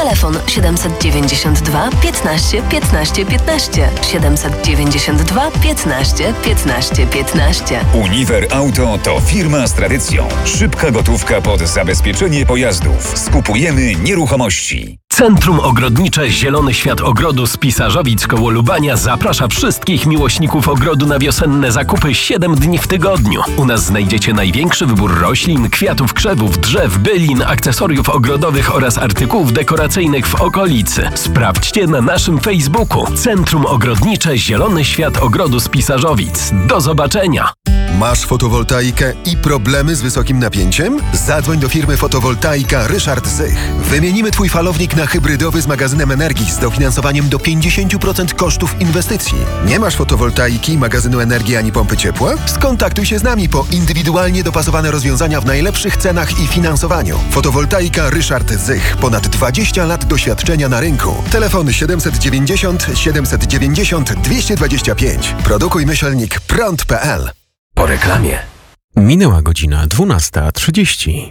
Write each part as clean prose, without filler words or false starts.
Telefon 792 15 15 15. 792 15 15 15. Uniwer Auto to firma z tradycją. Szybka gotówka pod zabezpieczenie pojazdów. Skupujemy nieruchomości. Centrum Ogrodnicze Zielony Świat Ogrodu z Pisarzowic koło Lubania zaprasza wszystkich miłośników ogrodu na wiosenne zakupy 7 dni w tygodniu. U nas znajdziecie największy wybór roślin, kwiatów, krzewów, drzew, bylin, akcesoriów ogrodowych oraz artykułów dekoracyjnych w okolicy. Sprawdźcie na naszym Facebooku. Centrum Ogrodnicze Zielony Świat Ogrodu z Pisarzowic. Do zobaczenia! Masz fotowoltaikę i problemy z wysokim napięciem? Zadzwoń do firmy Fotowoltaika Ryszard Zych. Wymienimy Twój falownik na hybrydowy z magazynem energii z dofinansowaniem do 50% kosztów inwestycji. Nie masz fotowoltaiki, magazynu energii ani pompy ciepła? Skontaktuj się z nami po indywidualnie dopasowane rozwiązania w najlepszych cenach i finansowaniu. Fotowoltaika Ryszard Zych. Ponad 20 lat doświadczenia na rynku. Telefon 790 790 225. Produkuj myślnik prąd.pl. Po reklamie. Minęła godzina 12:30.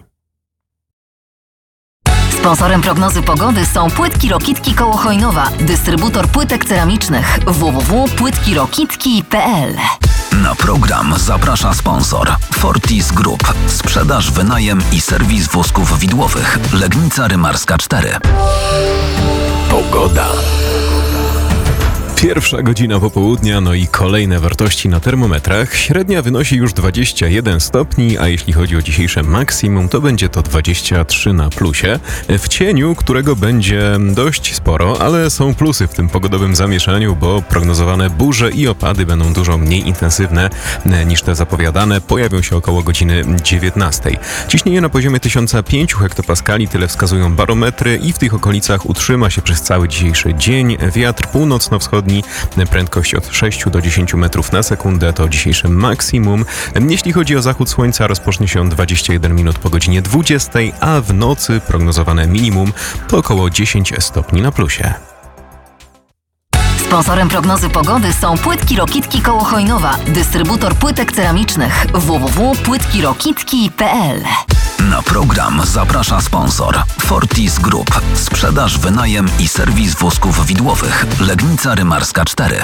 Sponsorem prognozy pogody są Płytki Rokitki koło Chojnowa, dystrybutor płytek ceramicznych www.płytkirokitki.pl. Na program zaprasza sponsor Fortis Group. Sprzedaż, wynajem i serwis wózków widłowych. Legnica Rymarska 4. Pogoda. Pierwsza godzina popołudnia, no i kolejne wartości na termometrach. Średnia wynosi już 21 stopni, a jeśli chodzi o dzisiejsze maksimum, to będzie to 23 na plusie. W cieniu, którego będzie dość sporo, ale są plusy w tym pogodowym zamieszaniu, bo prognozowane burze i opady będą dużo mniej intensywne niż te zapowiadane. Pojawią się około godziny 19. Ciśnienie na poziomie 1005 hektopaskali, tyle wskazują barometry i w tych okolicach utrzyma się przez cały dzisiejszy dzień. Wiatr północno-wschodni, prędkość od 6 do 10 metrów na sekundę to dzisiejsze maksimum. Jeśli chodzi o zachód słońca, rozpocznie się on 21 minut po godzinie 20, a w nocy prognozowane minimum to około 10 stopni na plusie. Sponsorem prognozy pogody są Płytki Rokitki koło Chojnowa, dystrybutor płytek ceramicznych www.płytkirokitki.pl. Na program zaprasza sponsor Fortis Group. Sprzedaż, wynajem i serwis wózków widłowych. Legnica Rymarska 4.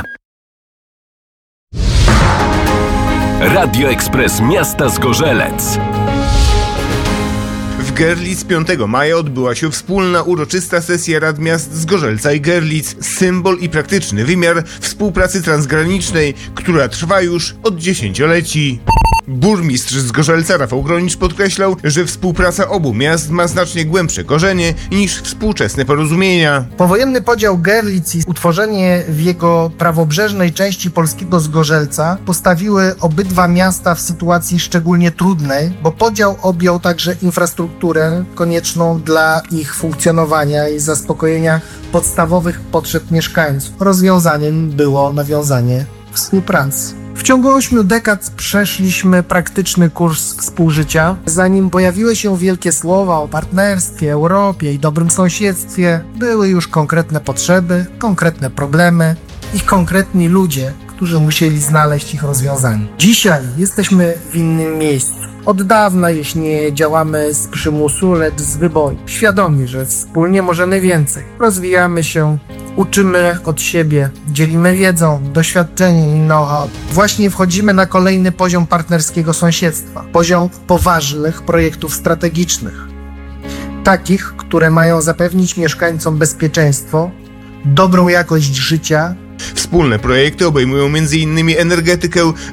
Radio Ekspres Miasta Zgorzelec. W Görlitz 5 maja odbyła się wspólna uroczysta sesja Rad Miast Zgorzelca i Görlitz. Symbol i praktyczny wymiar współpracy transgranicznej, która trwa już od dziesięcioleci. Burmistrz Zgorzelca Rafał Gronicz podkreślał, że współpraca obu miast ma znacznie głębsze korzenie niż współczesne porozumienia. Powojenny podział Görlitz i utworzenie w jego prawobrzeżnej części polskiego Zgorzelca postawiły obydwa miasta w sytuacji szczególnie trudnej, bo podział objął także infrastrukturę konieczną dla ich funkcjonowania i zaspokojenia podstawowych potrzeb mieszkańców. Rozwiązaniem było nawiązanie współpracy. W ciągu 8 dekad przeszliśmy praktyczny kurs współżycia. Zanim pojawiły się wielkie słowa o partnerstwie, Europie i dobrym sąsiedztwie, były już konkretne potrzeby, konkretne problemy i konkretni ludzie, którzy musieli znaleźć ich rozwiązanie. Dzisiaj jesteśmy w innym miejscu. Od dawna już nie działamy z przymusu, lecz z wyboru. Świadomi, że wspólnie możemy więcej. Rozwijamy się, uczymy od siebie, dzielimy wiedzą, doświadczeniem i know-how. Właśnie wchodzimy na kolejny poziom partnerskiego sąsiedztwa. Poziom poważnych projektów strategicznych. Takich, które mają zapewnić mieszkańcom bezpieczeństwo, dobrą jakość życia. Wspólne projekty obejmują m.in. energetykę,